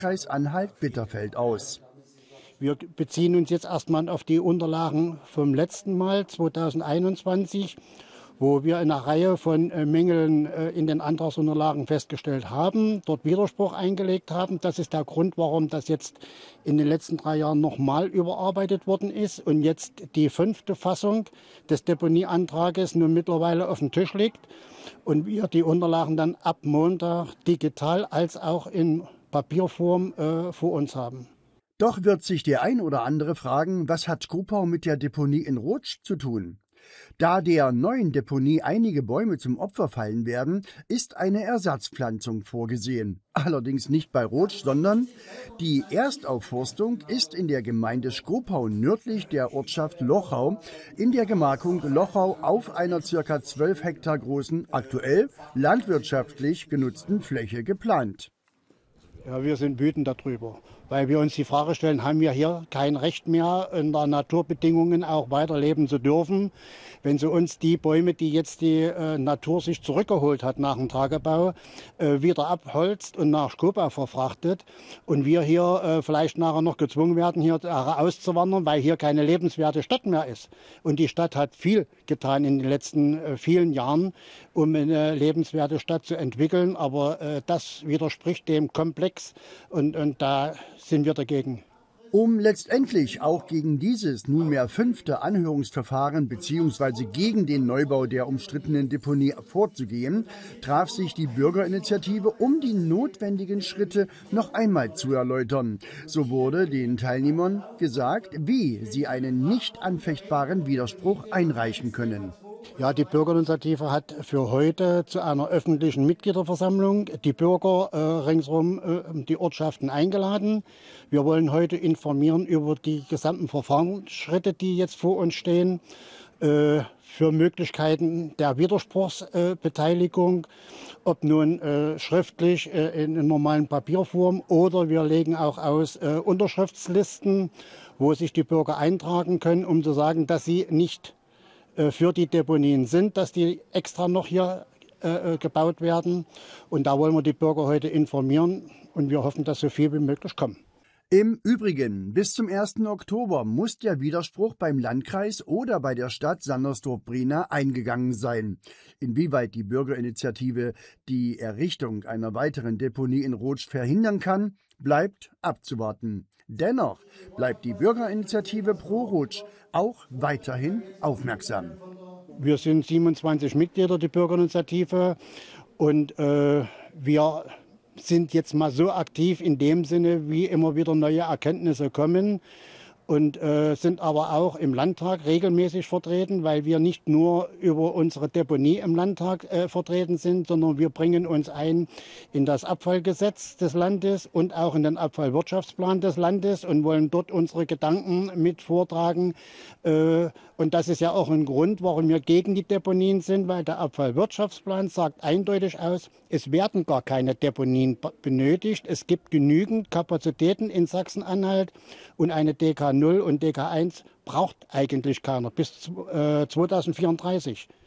Kreis Anhalt-Bitterfeld aus. Wir beziehen uns jetzt erstmal auf die Unterlagen vom letzten Mal, 2021, wo wir eine Reihe von Mängeln in den Antragsunterlagen festgestellt haben, dort Widerspruch eingelegt haben. Das ist der Grund, warum das jetzt in den letzten 3 Jahren nochmal überarbeitet worden ist und jetzt die 5. Fassung des Deponieantrages nun mittlerweile auf dem Tisch liegt und wir die Unterlagen dann ab Montag digital als auch in Papierform vor uns haben. Doch wird sich der ein oder andere fragen, was hat Schkopau mit der Deponie in Rotsch zu tun? Da der neuen Deponie einige Bäume zum Opfer fallen werden, ist eine Ersatzpflanzung vorgesehen. Allerdings nicht bei Rotsch, sondern die Erstaufforstung ist in der Gemeinde Schkopau nördlich der Ortschaft Lochau in der Gemarkung Lochau auf einer ca. 12 Hektar großen, aktuell landwirtschaftlich genutzten Fläche geplant. Ja, wir sind wütend darüber, weil wir uns die Frage stellen, haben wir hier kein Recht mehr, unter Naturbedingungen auch weiterleben zu dürfen, wenn sie uns die Bäume, die jetzt die Natur sich zurückgeholt hat nach dem Tagebau, wieder abholzt und nach Schkopau verfrachtet und wir hier vielleicht nachher noch gezwungen werden, hier auszuwandern, weil hier keine lebenswerte Stadt mehr ist. Und die Stadt hat viel getan in den letzten vielen Jahren, um eine lebenswerte Stadt zu entwickeln, aber das widerspricht dem Komplex und da sind wir dagegen. Um letztendlich auch gegen dieses nunmehr 5. Anhörungsverfahren bzw. gegen den Neubau der umstrittenen Deponie vorzugehen, traf sich die Bürgerinitiative, um die notwendigen Schritte noch einmal zu erläutern. So wurde den Teilnehmern gesagt, wie sie einen nicht anfechtbaren Widerspruch einreichen können. Ja, die Bürgerinitiative hat für heute zu einer öffentlichen Mitgliederversammlung die Bürger ringsherum die Ortschaften eingeladen. Wir wollen heute informieren über die gesamten Verfahrensschritte, die jetzt vor uns stehen, für Möglichkeiten der Widerspruchsbeteiligung, ob nun schriftlich in normalen Papierform oder wir legen auch aus Unterschriftslisten, wo sich die Bürger eintragen können, um zu sagen, dass sie nicht für die Deponien sind, dass die extra noch hier gebaut werden. Und da wollen wir die Bürger heute informieren und wir hoffen, dass so viel wie möglich kommen. Im Übrigen, bis zum 1. Oktober muss der Widerspruch beim Landkreis oder bei der Stadt Sandersdorf-Brena eingegangen sein. Inwieweit die Bürgerinitiative die Errichtung einer weiteren Deponie in Rotsch verhindern kann, bleibt abzuwarten. Dennoch bleibt die Bürgerinitiative Pro Rotsch auch weiterhin aufmerksam. Wir sind 27 Mitglieder, die Bürgerinitiative, und wir sind jetzt mal so aktiv in dem Sinne, wie immer wieder neue Erkenntnisse kommen. Und sind aber auch im Landtag regelmäßig vertreten, weil wir nicht nur über unsere Deponie im Landtag vertreten sind, sondern wir bringen uns ein in das Abfallgesetz des Landes und auch in den Abfallwirtschaftsplan des Landes und wollen dort unsere Gedanken mit vortragen. Und das ist ja auch ein Grund, warum wir gegen die Deponien sind, weil der Abfallwirtschaftsplan sagt eindeutig aus, es werden gar keine Deponien benötigt. Es gibt genügend Kapazitäten in Sachsen-Anhalt und eine DK 0 und DK 1 braucht eigentlich keiner bis 2034.